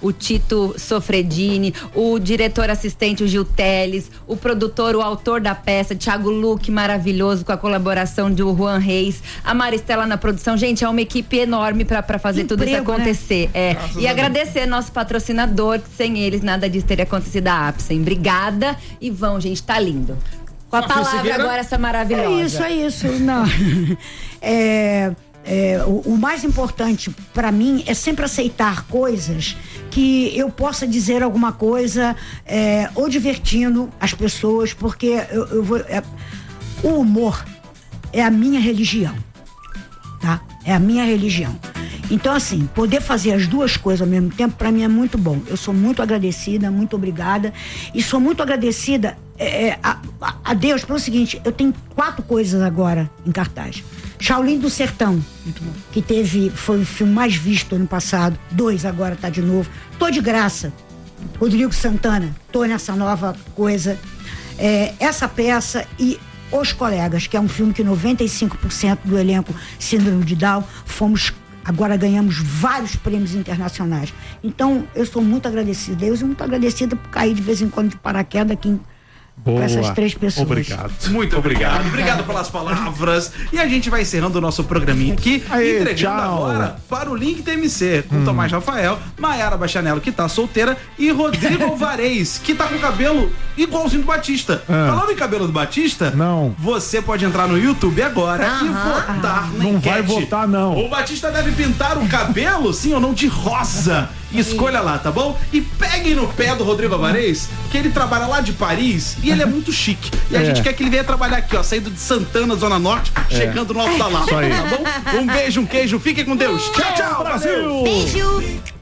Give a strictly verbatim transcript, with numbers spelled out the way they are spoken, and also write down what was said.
o Tito Sofredini, o diretor assistente, o Gil Teles, o produtor, o autor da peça, Thiago Luque, maravilhoso, com a colaboração de o Juan Reis, a Maristela na produção. Gente, é uma equipe enorme pra, pra fazer Emprego, tudo isso acontecer. Né? É. E agradecer nosso patrocinador, que sem eles nada disso teria acontecido, a Apsen. Obrigada e vão, gente, tá lindo. Com a palavra agora, essa maravilhosa. É isso, é isso. Não. É... É, o, o mais importante para mim é sempre aceitar coisas que eu possa dizer alguma coisa é, ou divertindo as pessoas, porque eu, eu vou, é, o humor é a minha religião, tá? É a minha religião. Então, assim, poder fazer as duas coisas ao mesmo tempo, para mim é muito bom. Eu sou muito agradecida, muito obrigada. E sou muito agradecida é, a, a Deus pelo seguinte: eu tenho quatro coisas agora em cartaz. Shaolin do Sertão, que teve, foi o filme mais visto ano passado. Dois agora tá de novo. Tô de graça. Rodrigo Santana, tô nessa nova coisa. É, essa peça e Os Colegas, que é um filme que noventa e cinco por cento do elenco Síndrome de Down, fomos, agora ganhamos vários prêmios internacionais. Então, eu sou muito agradecida. Eu sou muito agradecida por cair de vez em quando de paraquedas aqui em Boa. Com essas três pessoas. Obrigado. Muito obrigado. Obrigado pelas palavras. E a gente vai encerrando o nosso programinha aqui, Aê, entregando tchau. agora para o Link T M C, com hum. Tomás Rafael, Maiara Bachanello, que tá solteira, e Rodrigo Alvarez, que tá com o cabelo igualzinho do Batista. Ah. Falando em cabelo do Batista, não. Você pode entrar no YouTube agora ah, e votar ah, na não enquete. Vai votar, não. O Batista deve pintar o cabelo, sim ou não, de rosa. Escolha lá, tá bom? E peguem no pé do Rodrigo Alvarez, que ele trabalha lá de Paris e ele é muito chique. E a é. gente quer que ele venha trabalhar aqui, ó, saindo de Santana, Zona Norte, é. chegando no Alto da Lapa, tá bom? Um beijo, um queijo, fiquem com Deus. Tchau, tchau, Brasil! Beijo!